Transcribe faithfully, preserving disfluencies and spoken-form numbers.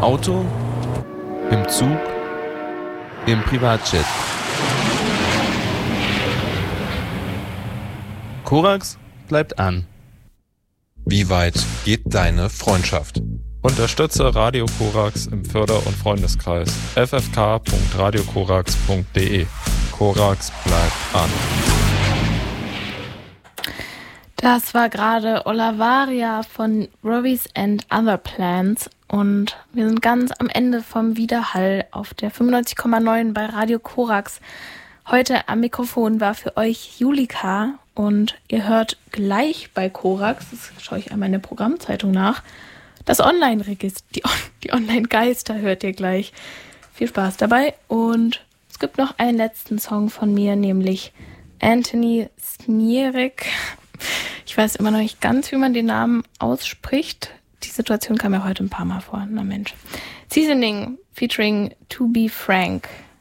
Auto, im Zug, im Privatjet. Korax bleibt an. Wie weit geht deine Freundschaft? Unterstütze Radio Korax im Förder- und Freundeskreis f f k punkt radio korax punkt d e. Korax bleibt an. Das war gerade Olavaria von Robbie's and Other Plans und wir sind ganz am Ende vom Widerhall auf der fünfundneunzig Komma neun bei Radio Korax. Heute am Mikrofon war für euch Julika und ihr hört gleich bei Korax, das schaue ich einmal in der Programmzeitung nach, das Online-Register, die, die Online-Geister hört ihr gleich. Viel Spaß dabei und es gibt noch einen letzten Song von mir, nämlich Anthony Snierek. Ich weiß immer noch nicht ganz, wie man den Namen ausspricht. Die Situation kam ja heute ein paar Mal vor. Na Mensch. Seasoning featuring To Be Frank.